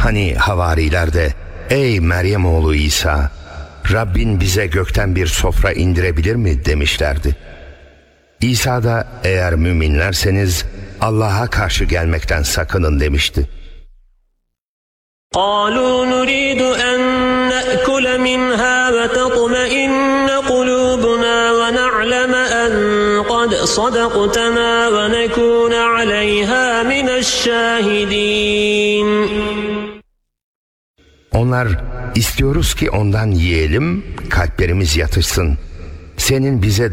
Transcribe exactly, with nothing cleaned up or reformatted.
Hani havariler de ey Meryem oğlu İsa, Rabbin bize gökten bir sofra indirebilir mi demişlerdi. İsa da eğer müminlerseniz Allah'a karşı gelmekten sakının demişti. قالوا نريد أن نأكل منها وتطمئن قلوبنا ونعلم أن قد صدقتنا ونكون عليها من الشاهدين. Onlar istiyoruz ki ondan yiyelim, kalplerimiz yatışsın. Senin bize